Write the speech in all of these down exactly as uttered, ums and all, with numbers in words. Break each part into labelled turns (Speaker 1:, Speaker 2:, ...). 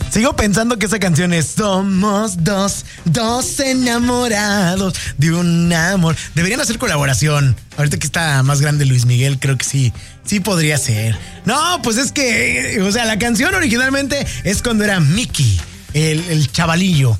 Speaker 1: Sigo pensando que esa canción es Somos dos, dos enamorados de un amor. Deberían hacer colaboración. Ahorita que está más grande Luis Miguel, creo que sí, sí podría ser. No, pues es que, o sea, la canción originalmente es cuando era Mickey. El, el chavalillo.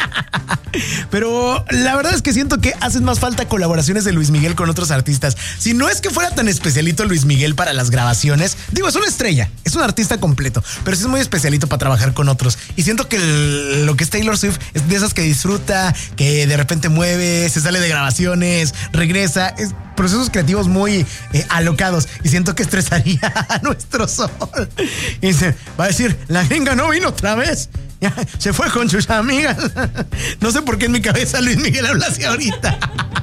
Speaker 1: Pero la verdad es que siento que hacen más falta colaboraciones de Luis Miguel con otros artistas. Si no es que fuera tan especialito Luis Miguel para las grabaciones, digo, es una estrella, es un artista completo, pero sí es muy especialito para trabajar con otros. Y siento que el, lo que es Taylor Swift es de esas que disfruta, que de repente mueve, se sale de grabaciones, regresa, es procesos creativos muy eh, alocados, y siento que estresaría a nuestro sol. Y se va a decir, la gringa no vino otra vez. Ya, se fue con sus amigas. No sé por qué en mi cabeza Luis Miguel habla así ahorita.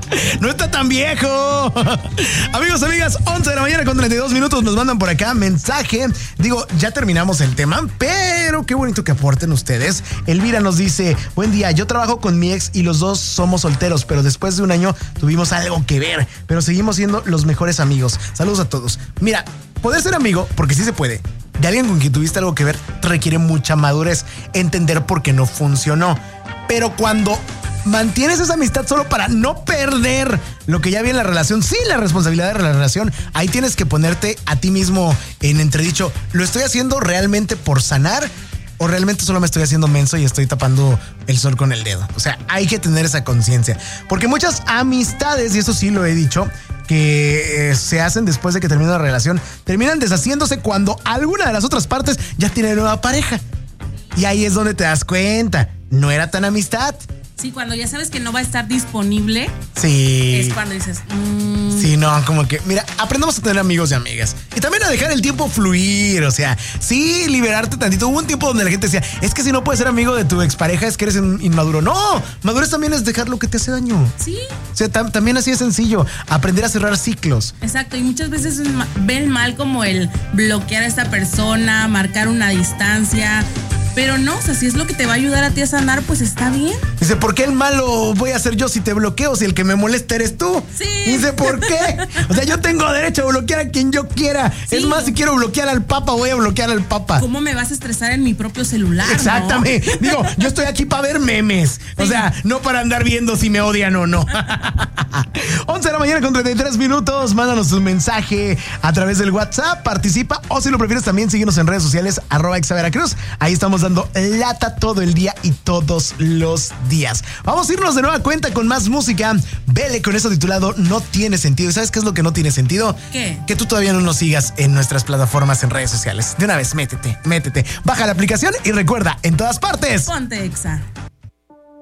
Speaker 1: No está tan viejo. Amigos, amigas, once de la mañana con treinta y dos minutos. Nos mandan por acá mensaje. Digo, ya terminamos el tema, pero qué bonito que aporten ustedes. Elvira nos dice, buen día, yo trabajo con mi ex y los dos somos solteros, pero después de un año tuvimos algo que ver, pero seguimos siendo los mejores amigos. Saludos a todos. Mira, poder ser amigo, porque sí se puede, de alguien con quien tuviste algo que ver, requiere mucha madurez, entender por qué no funcionó. Pero cuando mantienes esa amistad solo para no perder lo que ya había en la relación, sí, la responsabilidad de la relación, ahí tienes que ponerte a ti mismo en entredicho. ¿Lo estoy haciendo realmente por sanar o realmente solo me estoy haciendo menso y estoy tapando el sol con el dedo? O sea, hay que tener esa conciencia, porque muchas amistades, y eso sí lo he dicho, que eh, se hacen después de que termina la relación, terminan deshaciéndose cuando alguna de las otras partes ya tiene nueva pareja. Y ahí es donde te das cuenta, no era tan amistad.
Speaker 2: Sí, cuando ya sabes que no va a estar disponible.
Speaker 1: Sí.
Speaker 2: Es cuando dices... Mmm.
Speaker 1: Sí, no, como que... Mira, aprendamos a tener amigos y amigas. Y también a dejar el tiempo fluir. O sea, sí, liberarte tantito. Hubo un tiempo donde la gente decía, es que si no puedes ser amigo de tu expareja es que eres inmaduro. No, madurez también es dejar lo que te hace daño.
Speaker 2: Sí.
Speaker 1: O sea, tam- también así es sencillo. Aprender a cerrar ciclos.
Speaker 2: Exacto, y muchas veces ven mal como el bloquear a esta persona, marcar una distancia... Pero no, o sea, si es lo que te va a ayudar a ti a sanar, pues está bien.
Speaker 1: Dice, ¿por qué el malo voy a ser yo si te bloqueo? Si el que me molesta eres tú.
Speaker 2: Sí.
Speaker 1: Dice, ¿por qué? O sea, yo tengo derecho a bloquear a quien yo quiera. Sí. Es más, si quiero bloquear al Papa, voy a bloquear al Papa.
Speaker 2: ¿Cómo me vas a estresar en mi propio celular?
Speaker 1: Exactamente. ¿No? Digo, yo estoy aquí para ver memes. Sí. O sea, no para andar viendo si me odian o no. once de la mañana con treinta y tres minutos. Mándanos un mensaje a través del WhatsApp. Participa, o si lo prefieres también síguenos en redes sociales, arroba Exa Veracruz. Ahí estamos dando lata todo el día y todos los días. Vamos a irnos de nueva cuenta con más música. Vele con eso titulado No Tiene Sentido. ¿Y sabes qué es lo que no tiene sentido?
Speaker 2: ¿Qué?
Speaker 1: Que tú todavía no nos sigas en nuestras plataformas en redes sociales. De una vez, métete, métete. Baja la aplicación y recuerda, en todas partes,
Speaker 2: ponte Exa.